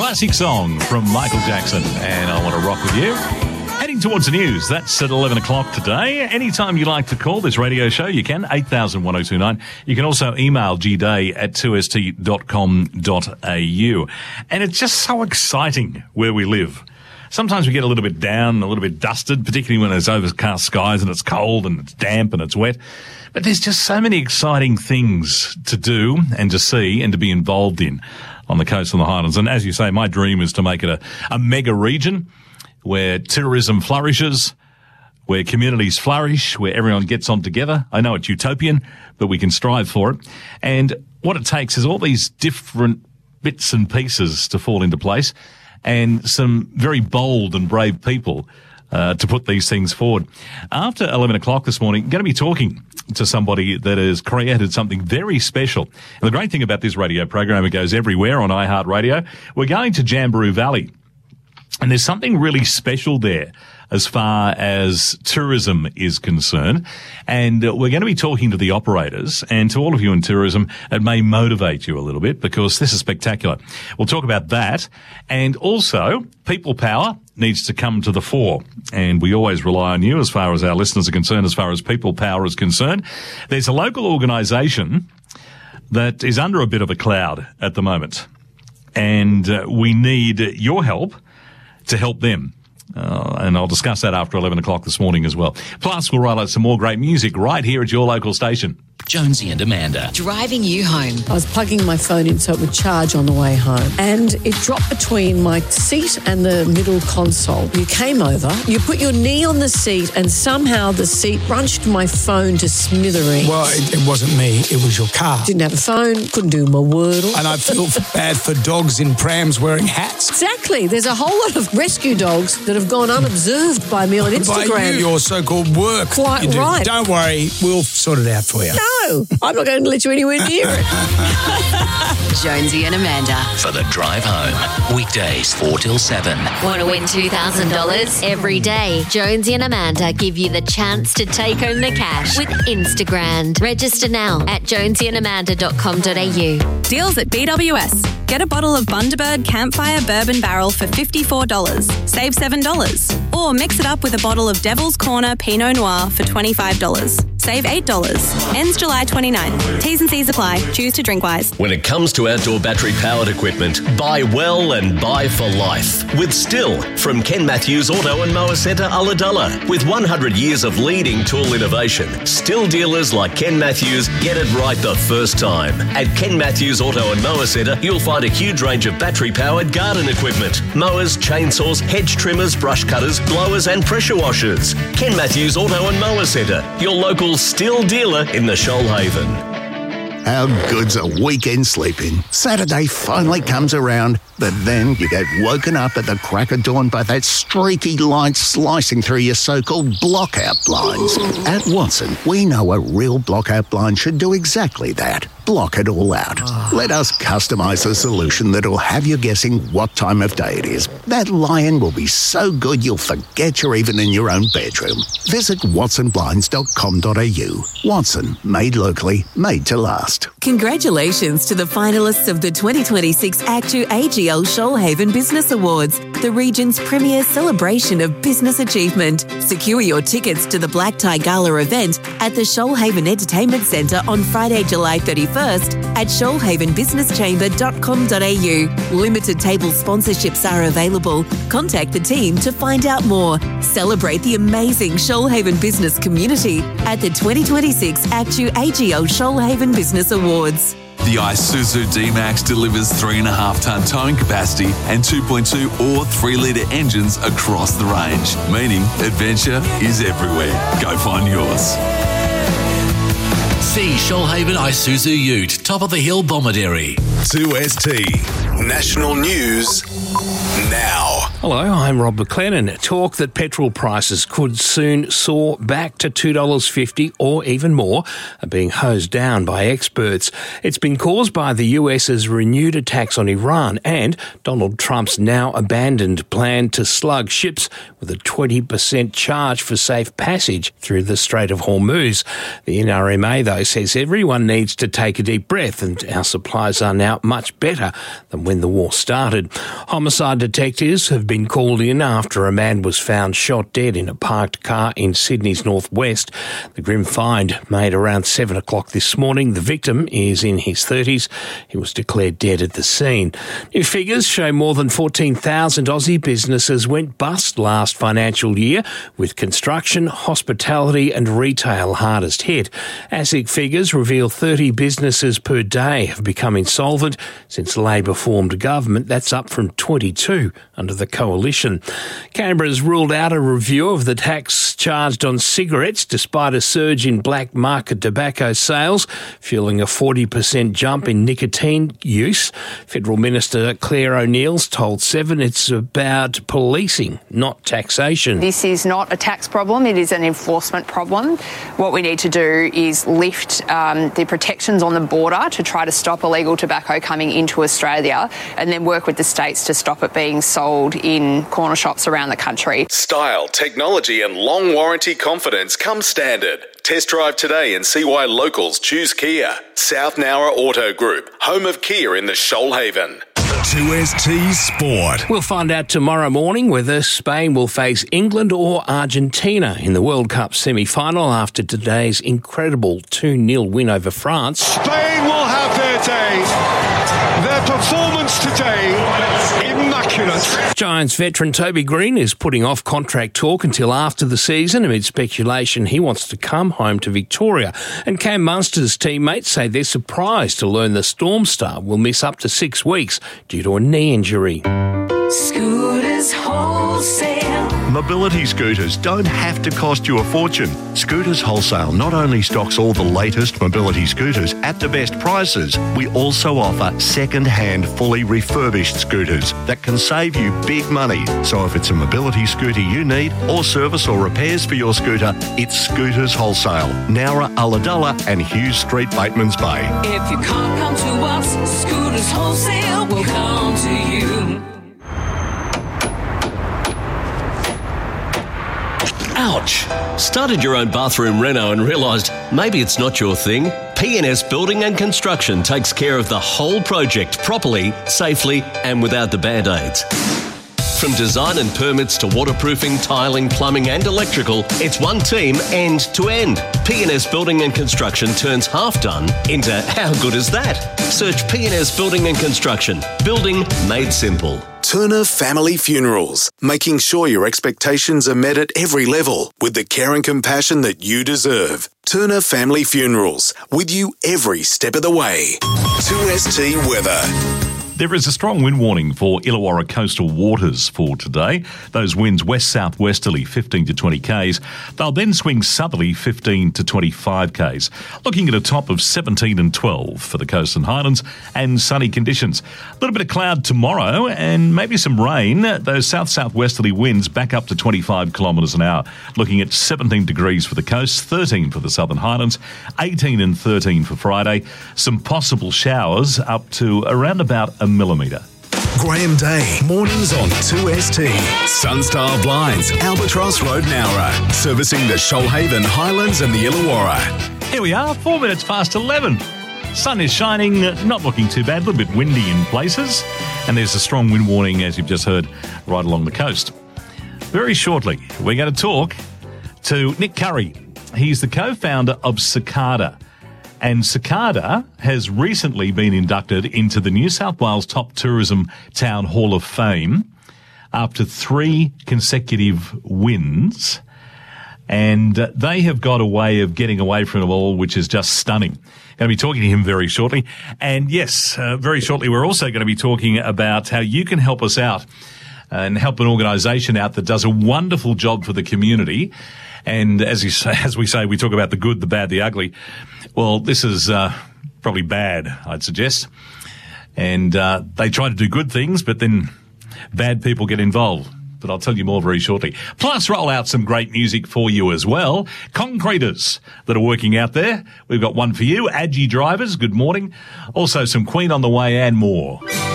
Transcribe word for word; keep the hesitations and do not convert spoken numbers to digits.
classic song from Michael Jackson, and I Want to Rock With You. Heading towards the news, that's at eleven o'clock today. Anytime you like to call this radio show, you can, eight thousand one oh two nine. You can also email gday at two s t dot com dot a u. And it's just so exciting where we live. Sometimes we get a little bit down, a little bit dusted, particularly when it's overcast skies and it's cold and it's damp and it's wet. But there's just so many exciting things to do and to see and to be involved in on the coast and the Highlands. And as you say, my dream is to make it a, a mega region where tourism flourishes, where communities flourish, where everyone gets on together. I know it's utopian, but we can strive for it. And what it takes is all these different bits and pieces to fall into place, and some very bold and brave people uh, to put these things forward. After eleven o'clock this morning, I'm going to be talking to somebody that has created something very special. And the great thing about this radio program, it goes everywhere on iHeartRadio. We're going to Jamberoo Valley, and there's something really special there as far as tourism is concerned. And uh, we're going to be talking to the operators, and to all of you in tourism, it may motivate you a little bit because this is spectacular. We'll talk about that. And also, people power needs to come to the fore. And we always rely on you as far as our listeners are concerned, as far as people power is concerned. There's a local organisation that is under a bit of a cloud at the moment. And uh, we need your help to help them. Uh, and I'll discuss that after eleven o'clock this morning as well. Plus, we'll roll out some more great music right here at your local station. Jonesy and Amanda. Driving you home. I was plugging my phone in so it would charge on the way home, and it dropped between my seat and the middle console. You came over, you put your knee on the seat, and somehow the seat crunched my phone to smithereens. Well, it, it wasn't me, it was your car. Didn't have a phone, couldn't do my Wordle. And I feel bad for dogs in prams wearing hats. Exactly. There's a whole lot of rescue dogs that have gone unobserved by me on Instagram. By you, your so-called work. Quite you do. right. Don't worry, we'll sort it out for you. No, I'm not going to let you anywhere near it. Jonesy and Amanda. For the drive home. Weekdays four till seven. Want to win two thousand dollars? Every day, Jonesy and Amanda give you the chance to take home the cash with Instagram. Register now at jonesy and amanda dot com dot a u. Deals at B W S. Get a bottle of Bundaberg Campfire Bourbon Barrel for fifty-four dollars. Save seven dollars. Or mix it up with a bottle of Devil's Corner Pinot Noir for twenty-five dollars. Save eight dollars. Ends July twenty-ninth. T's and C's apply. Choose to drink wise. When it comes to outdoor battery-powered equipment, buy well and buy for life. With Still from Ken Matthews Auto and Mower Centre, Ulladulla. With one hundred years of leading tool innovation, Still dealers like Ken Matthews get it right the first time. At Ken Matthews Auto and Mower Centre, you'll find a huge range of battery-powered garden equipment. Mowers, chainsaws, hedge trimmers, brush cutters, blowers and pressure washers. Ken Matthews Auto and Mower Centre, your local Still dealer in the Shoalhaven. How good's a weekend sleeping? Saturday finally comes around, but then you get woken up at the crack of dawn by that streaky light slicing through your so-called blockout blinds. At Watson, we know a real blockout blind should do exactly that. Block it all out. Let us customise a solution that'll have you guessing what time of day it is. That lion will be so good you'll forget you're even in your own bedroom. Visit watson blinds dot com dot a u. Watson, made locally, made to last. Congratulations to the finalists of the twenty twenty-six Actu A G L Shoalhaven Business Awards, the region's premier celebration of business achievement. Secure your tickets to the Black Tie Gala event at the Shoalhaven Entertainment Centre on Friday, July thirty-first at shoalhaven business chamber dot com dot a u. Limited table sponsorships are available. Contact the team to find out more. Celebrate the amazing Shoalhaven business community at the twenty twenty-six Actu A G L Shoalhaven Business Awards. The Isuzu D-Max delivers three point five tonne towing capacity and two point two or three litre engines across the range, meaning adventure is everywhere. Go find yours. See Shoalhaven Isuzu Ute, top of the hill Bomaderry. two S T National News now. Hello, I'm Rob McLennan. Talk that petrol prices could soon soar back to two dollars fifty or even more are being hosed down by experts. It's been caused by the US's renewed attacks on Iran and Donald Trump's now abandoned plan to slug ships with a twenty percent charge for safe passage through the Strait of Hormuz. The N R M A, though, says everyone needs to take a deep breath and our supplies are now much better than when the war started. Homicide detectives have been called in after a man was found shot dead in a parked car in Sydney's northwest. The grim find made around seven o'clock this morning. The victim is in his thirties. He was declared dead at the scene. New figures show more than fourteen thousand Aussie businesses went bust last financial year, with construction, hospitality and retail hardest hit. ASIC figures reveal thirty businesses per day have become insolvent since Labor formed government. That's up from twenty-two under the coalition. Canberra's ruled out a review of the tax charged on cigarettes despite a surge in black market tobacco sales, fueling a forty percent jump in nicotine use. Federal Minister Claire O'Neill's told Seven it's about policing, not taxation. This is not a tax problem, it is an enforcement problem. What we need to do is lift um, the protections on the border to try to stop illegal tobacco coming into Australia, and then work with the states to stop it being sold in corner shops around the country. Style, technology and long warranty confidence come standard. Test drive today and see why locals choose Kia. South Nowra Auto Group, home of Kia in the Shoalhaven. two S T Sport. We'll find out tomorrow morning whether Spain will face England or Argentina in the World Cup semi-final after today's incredible two nil win over France. Spain will have their day. Their performance today, immaculate. Giants veteran Toby Green is putting off contract talk until after the season amid speculation he wants to come home to Victoria. And Cam Munster's teammates say they're surprised to learn the Storm star will miss up to six weeks due to a knee injury. Scooters Wholesale. Mobility scooters don't have to cost you a fortune. Scooters Wholesale not only stocks all the latest mobility scooters at the best prices, we also offer second-hand, fully refurbished scooters that can save you big money. So if it's a mobility scooter you need, or service or repairs for your scooter, it's Scooters Wholesale, Nowra, Ulladulla and Hughes Street, Batemans Bay. If you can't come to us, Scooters Wholesale will come to you. Ouch! Started your own bathroom reno and realised maybe it's not your thing? P N S Building and Construction takes care of the whole project properly, safely and without the band-aids. From design and permits to waterproofing, tiling, plumbing and electrical, it's one team end to end. P N S Building and Construction turns half done into how good is that? Search P N S Building and Construction. Building made simple. Turner Family Funerals, making sure your expectations are met at every level with the care and compassion that you deserve. Turner Family Funerals, with you every step of the way. two S T weather. There is a strong wind warning for Illawarra coastal waters for today. Those winds west-southwesterly, fifteen to twenty kays. They'll then swing southerly, fifteen to twenty-five kays. Looking at a top of seventeen and twelve for the coast and highlands, and sunny conditions. A little bit of cloud tomorrow and maybe some rain. Those south-southwesterly winds back up to twenty-five kilometres an hour. Looking at seventeen degrees for the coast, thirteen for the southern highlands, eighteen and thirteen for Friday. Some possible showers up to around about a millimetre. Graham Day, mornings on two S T. Sunstar Blinds, Albatross Road, Nowra. Servicing the Shoalhaven, Highlands and the Illawarra. Here we are, four minutes past eleven. Sun is shining, not looking too bad, a little bit windy in places. And there's a strong wind warning, as you've just heard, right along the coast. Very shortly, we're going to talk to Nick Curry. He's the co-founder of Cicada. And Cicada has recently been inducted into the New South Wales Top Tourism Town Hall of Fame after three consecutive wins. And uh, they have got a way of getting away from it all, which is just stunning. Going to be talking to him very shortly. And yes, uh, very shortly, we're also going to be talking about how you can help us out and help an organisation out that does a wonderful job for the community. And as you say, as we say, we talk about the good, the bad, the ugly. Well, this is uh, probably bad, I'd suggest. And uh, they try to do good things, but then bad people get involved. But I'll tell you more very shortly. Plus, roll out some great music for you as well. Concreters that are working out there. We've got one for you. Adgie drivers, good morning. Also some Queen on the way and more.